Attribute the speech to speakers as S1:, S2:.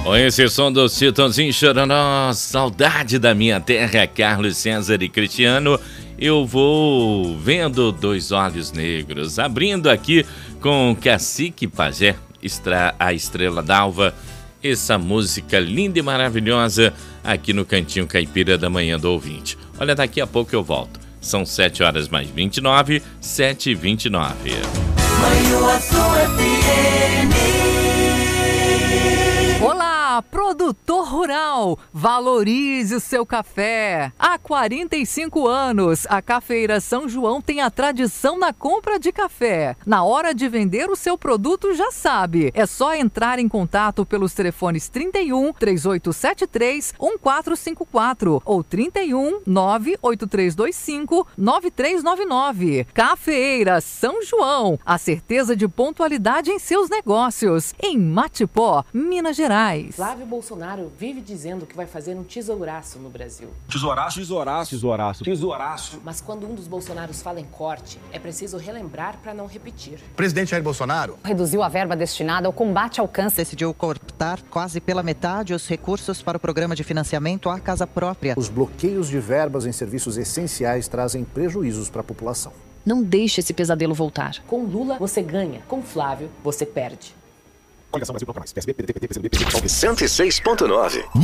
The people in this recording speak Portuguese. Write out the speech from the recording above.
S1: Com esse som do Chitãozinho Chororó, saudade da minha terra, Carlos César e Cristiano. Eu vou vendo Dois Olhos Negros, abrindo aqui com Cacique Pajé, a Estrela d'Alva. Essa música linda e maravilhosa aqui no Cantinho Caipira da Manhã do Ouvinte. Olha, daqui a pouco eu volto. São 7h29, 7h29.
S2: Manhã Azul FM.
S3: Olá, produtor rural, valorize o seu café. Há 45 anos, a Cafeira São João tem a tradição na compra de café. Na hora de vender o seu produto, já sabe, é só entrar em contato pelos telefones 31 3873 1454 ou 31 98325 9399. Cafeira São João, a certeza de pontualidade em seus negócios. Em Matipó, Minas Gerais.
S4: Flávio Bolsonaro vive dizendo que vai fazer um tesouraço no Brasil.
S5: Tesouraço, tesouraço, tesouraço, tesouraço.
S4: Mas quando um dos Bolsonaros fala em corte, é preciso relembrar para não repetir.
S6: O presidente Jair Bolsonaro
S7: reduziu a verba destinada ao combate ao câncer.
S8: Decidiu cortar quase pela metade os recursos para o programa de financiamento à casa própria.
S9: Os bloqueios de verbas em serviços essenciais trazem prejuízos para a população.
S10: Não deixe esse pesadelo voltar.
S4: Com Lula, você ganha. Com Flávio, você perde.
S6: Coligação Brasil Procura Mais. PSB, PDT, PT, PCdoB, PSB,
S11: 106.9.